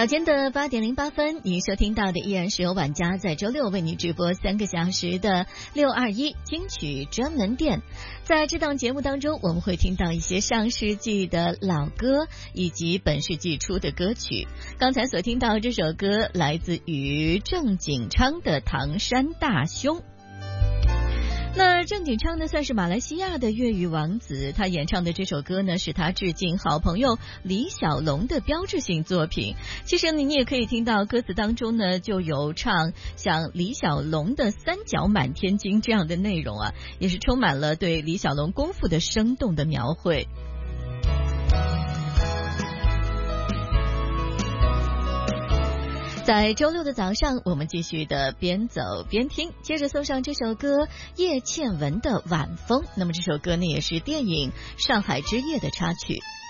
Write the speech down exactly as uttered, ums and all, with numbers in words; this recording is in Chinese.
早间的八点零八分，您收听到的依然是由晚家在周六为你直播三个小时的六二一金曲专门店。在这档节目当中，我们会听到一些上世纪的老歌以及本世纪初的歌曲。刚才所听到这首歌来自于郑景昌的《唐山大兄》。那郑景昌呢，算是马来西亚的粤语王子，他演唱的这首歌呢，是他致敬好朋友李小龙的标志性作品。其实你也可以听到歌词当中呢，就有唱像李小龙的三脚满天经这样的内容啊，也是充满了对李小龙功夫的生动的描绘。在周六的早上，我们继续的边走边听，接着送上这首歌叶倩文的《晚风》。那么这首歌呢，也是电影《上海之夜》的插曲。